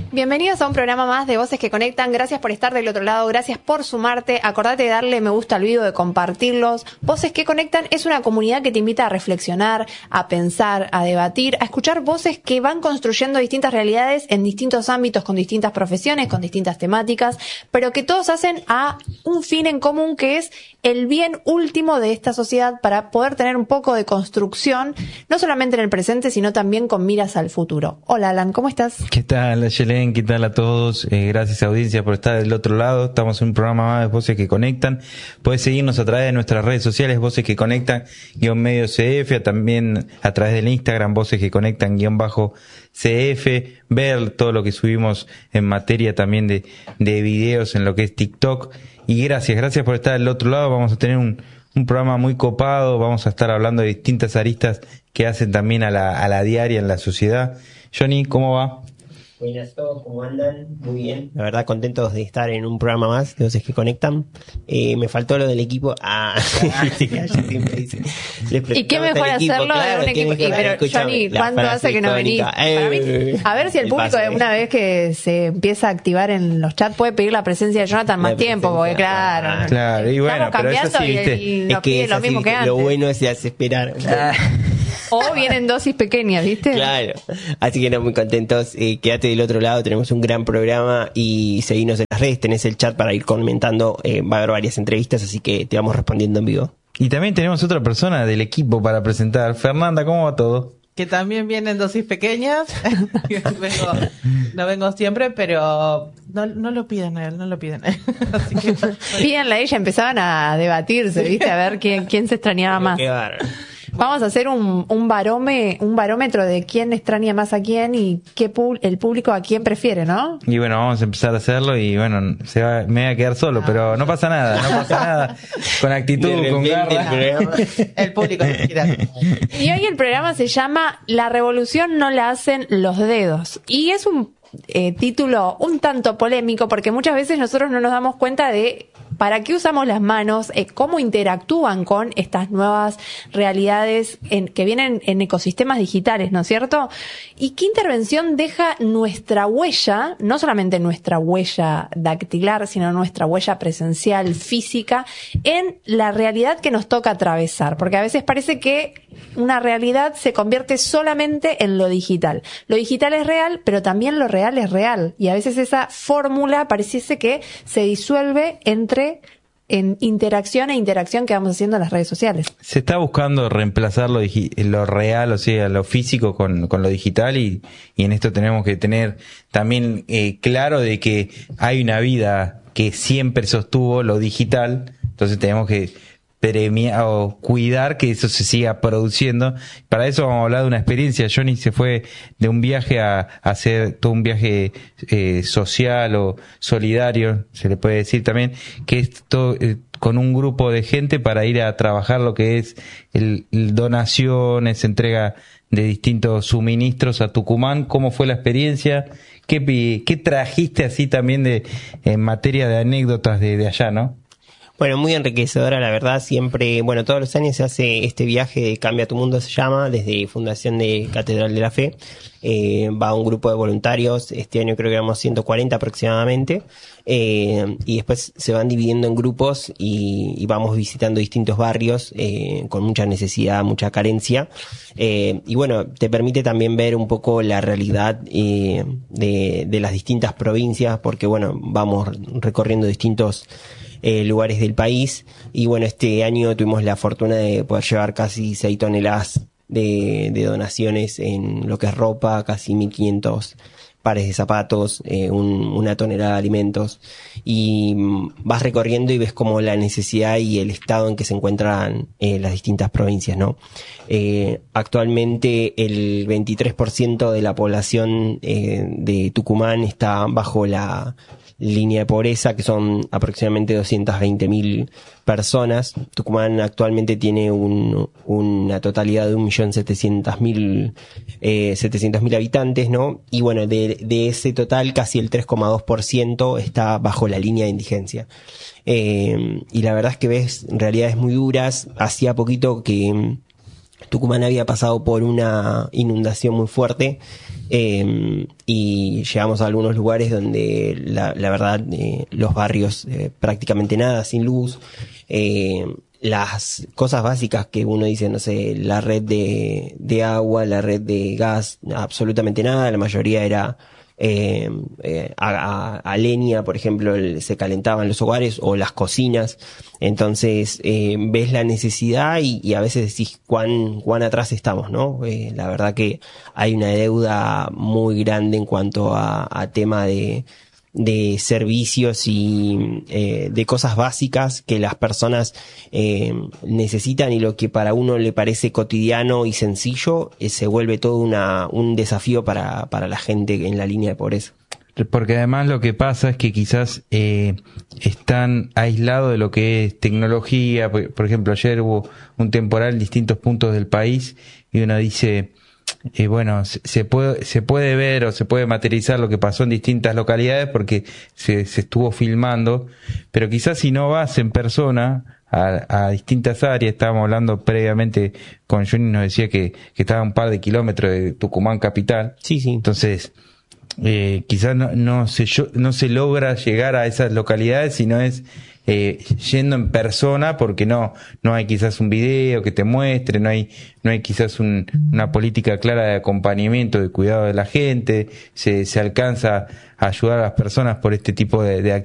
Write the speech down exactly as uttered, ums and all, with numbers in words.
Bienvenidos a un programa más de Voces que Conectan. Gracias por estar del otro lado, gracias por sumarte. Acordate de darle me gusta al video, de compartirlos. Voces que Conectan es una comunidad que te invita a reflexionar, a pensar, a debatir, a escuchar voces que van construyendo distintas realidades en distintos ámbitos, con distintas profesiones, con distintas temáticas, pero que todos hacen a un fin en común, que es el bien último de esta sociedad, para poder tener un poco de construcción, no solamente en el presente, sino también con miras al futuro. Hola, Alan, ¿cómo estás? ¿Qué tal, Ayelen? ¿Qué tal a todos? Eh, gracias, audiencia, por estar del otro lado. Estamos en un programa más de Voces que Conectan. Puedes seguirnos a través de nuestras redes sociales, Voces que Conectan, guión medio C F, también a través del Instagram, Voces que Conectan, guión bajo C F, ver todo lo que subimos en materia también de, de videos en lo que es TikTok. Y gracias, gracias por estar del otro lado. Vamos a tener un, un programa muy copado. Vamos a estar hablando de distintas aristas que hacen también a la, a la diaria en la sociedad. Johnny, ¿cómo va? Buenas a todos, ¿cómo andan? Muy bien. La verdad, contentos de estar en un programa más de Voces que Conectan. Eh, me faltó lo del equipo. Ah, sí, ya siempre dice. ¿Y qué mejor hacerlo claro, de un equipo? Y, pero, Johnny, ¿cuánto hace que no venís? Para mí, a ver si el público, de una vez que se empieza a activar en los chats, puede pedir la presencia de Jonathan más tiempo, porque claro. Ah, claro, y bueno, pero eso sí, viste. Y, y nos pide lo mismo que antes. Lo bueno es hacer esperar. O vienen dosis pequeñas, ¿viste? Claro. Así que no, muy contentos. Eh, quédate del otro lado, tenemos un gran programa y seguinos en las redes, tenés el chat para ir comentando, eh, va a haber varias entrevistas, así que te vamos respondiendo en vivo. Y también tenemos otra persona del equipo para presentar. Fernanda, ¿cómo va todo? Que también vienen dosis pequeñas. vengo, no vengo siempre, pero no, no lo piden a él, no lo piden a él. Así que... Pídanle a ella, empezaban a debatirse, ¿viste? A ver quién, quién se extrañaba más. Qué bárbaro. Vamos a hacer un, un barome, un barómetro de quién extraña más a quién y qué pu- el público a quién prefiere, ¿no? Y bueno, vamos a empezar a hacerlo y bueno, se va, me voy a quedar solo, pero no pasa nada, no pasa nada. Con actitud, con garra. El, el público se quiera. Y hoy el programa se llama La revolución no la hacen los dedos. Y es un eh, título un tanto polémico, porque muchas veces nosotros no nos damos cuenta de para qué usamos las manos, eh, cómo interactúan con estas nuevas realidades en, que vienen en ecosistemas digitales, ¿no es cierto? Y qué intervención deja nuestra huella, no solamente nuestra huella dactilar, sino nuestra huella presencial, física, en la realidad que nos toca atravesar. Porque a veces parece que una realidad se convierte solamente en lo digital. Lo digital es real, pero también lo real es real. Y a veces esa fórmula pareciese que se disuelve entre en interacción e interacción que vamos haciendo en las redes sociales. Se está buscando reemplazar lo, digi- lo real, o sea, lo físico con, con lo digital y, y en esto tenemos que tener también eh, claro de que hay una vida que siempre sostuvo lo digital, entonces tenemos que premiar o cuidar que eso se siga produciendo. Para eso vamos a hablar de una experiencia. Johnny se fue de un viaje a, a hacer todo un viaje eh, social o solidario, se le puede decir también, que es todo, eh, con un grupo de gente para ir a trabajar lo que es el, el donaciones, entrega de distintos suministros a Tucumán. ¿Cómo fue la experiencia? ¿Qué, qué trajiste así también de en materia de anécdotas de, de allá, no? Bueno, muy enriquecedora, la verdad, siempre, bueno, todos los años se hace este viaje de Cambia tu Mundo, se llama, desde Fundación de Catedral de la Fe, eh, va un grupo de voluntarios, este año creo que éramos ciento cuarenta aproximadamente, eh, y después se van dividiendo en grupos y, y vamos visitando distintos barrios, eh, con mucha necesidad, mucha carencia, eh, y bueno, te permite también ver un poco la realidad, eh, de, de las distintas provincias, porque bueno, vamos recorriendo distintos Eh, lugares del país y bueno, este año tuvimos la fortuna de poder llevar casi seis toneladas de, de donaciones en lo que es ropa, casi mil quinientos pares de zapatos, eh, un, una tonelada de alimentos y vas recorriendo y ves como la necesidad y el estado en que se encuentran eh, las distintas provincias, ¿no? Eh, actualmente el veintitrés por ciento de la población eh, de Tucumán está bajo la línea de pobreza, que son aproximadamente doscientas veinte mil personas. Tucumán actualmente tiene un, una totalidad de un millón setecientos mil eh, setecientos mil habitantes, ¿no? Y bueno, de, de ese total casi el tres coma dos por ciento está bajo la línea de indigencia. Eh, y la verdad es que ves realidades muy duras. Hacía poquito que Tucumán había pasado por una inundación muy fuerte eh, y llegamos a algunos lugares donde la, la verdad eh, los barrios eh, prácticamente nada, sin luz, eh, las cosas básicas que uno dice, no sé, la red de, de agua, la red de gas, absolutamente nada, la mayoría era Eh, eh, a, a, a leña, por ejemplo, el, se calentaban los hogares o las cocinas. Entonces eh, ves la necesidad y, y a veces decís cuán, cuán atrás estamos, ¿no? Eh, la verdad que hay una deuda muy grande en cuanto a, a tema de de servicios y eh, de cosas básicas que las personas eh, necesitan, y lo que para uno le parece cotidiano y sencillo eh, se vuelve todo una, un desafío para, para la gente en la línea de pobreza. Porque además lo que pasa es que quizás eh, están aislados de lo que es tecnología. Por, por ejemplo, ayer hubo un temporal en distintos puntos del país y uno dice... Y bueno, se, se puede se puede ver o se puede materializar lo que pasó en distintas localidades porque se, se estuvo filmando, pero quizás si no vas en persona a, a distintas áreas, estábamos hablando previamente con Johnny, nos decía que, que estaba a un par de kilómetros de Tucumán capital. Sí, sí. Entonces, eh, quizás no, no se yo, no se logra llegar a esas localidades, sino es Eh, yendo en persona, porque no no hay quizás un video que te muestre, no hay no hay quizás un, una política clara de acompañamiento, de cuidado de la gente, se, se alcanza a ayudar a las personas por este tipo de, de actividades